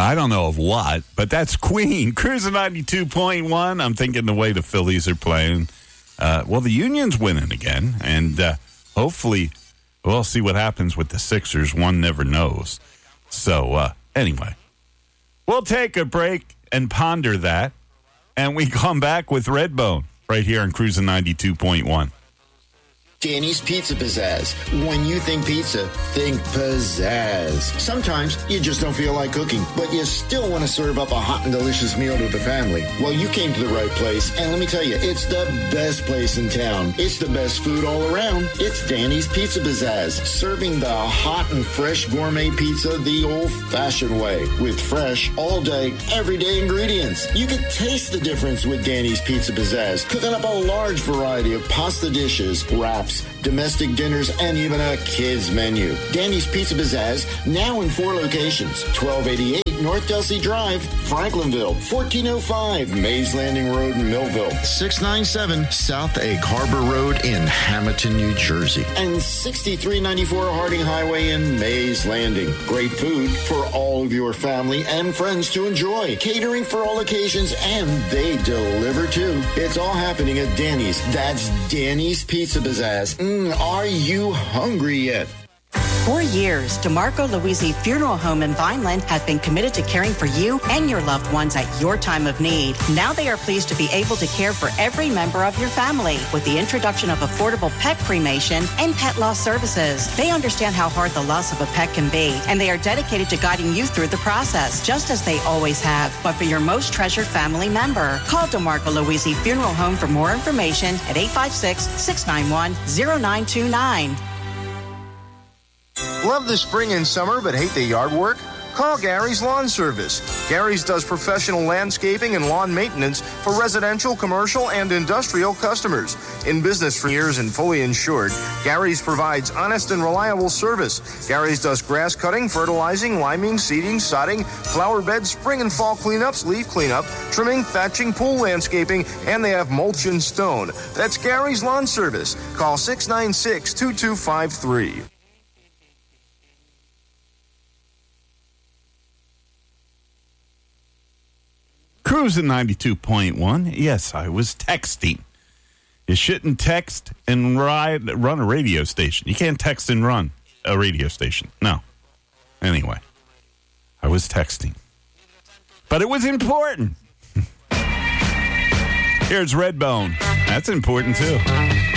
I don't know of what, but that's Queen. Cruising 92.1. I'm thinking the way the Phillies are playing. The Union's winning again, and hopefully we'll see what happens with the Sixers. One never knows. So, anyway, we'll take a break and ponder that, and we come back with Redbone right here on Cruising 92.1. Danny's Pizza Pizzazz. When you think pizza, think pizzazz. Sometimes you just don't feel like cooking, but you still want to serve up a hot and delicious meal to the family. Well, you came to the right place, and let me tell you, it's the best place in town. It's the best food all around. It's Danny's Pizza Pizzazz, serving the hot and fresh gourmet pizza the old-fashioned way, with fresh, all-day, everyday ingredients. You can taste the difference with Danny's Pizza Pizzazz, cooking up a large variety of pasta dishes, wraps, domestic dinners, and even a kids menu. Danny's Pizza Pizzazz, now in 4 locations. 1288 North Delsey Drive, Franklinville. 1405 Mays Landing Road in Millville. 697 South Egg Harbor Road in Hamilton, New Jersey. And 6394 Harding Highway in Mays Landing. Great food for all of your family and friends to enjoy. Catering for all occasions, and they deliver too. It's all happening at Danny's. That's Danny's Pizza Pizzazz. Are you hungry yet? For years, DeMarco Luisi Funeral Home in Vineland has been committed to caring for you and your loved ones at your time of need. Now they are pleased to be able to care for every member of your family with the introduction of affordable pet cremation and pet loss services. They understand how hard the loss of a pet can be, and they are dedicated to guiding you through the process, just as they always have, but for your most treasured family member. Call DeMarco Luisi Funeral Home for more information at 856-691-0929. Love the spring and summer but hate the yard work? Call Gary's Lawn Service. Gary's does professional landscaping and lawn maintenance for residential, commercial, and industrial customers. In business for years and fully insured, Gary's provides honest and reliable service. Gary's does grass cutting, fertilizing, liming, seeding, sodding, flower beds, spring and fall cleanups, leaf cleanup, trimming, thatching, pool landscaping, and they have mulch and stone. That's Gary's Lawn Service. Call 696-2253. Cruising 92.1. Yes, I was texting. You shouldn't text and run a radio station. You can't text and run a radio station. No. Anyway, I was texting. But it was important. Here's Redbone. That's important, too.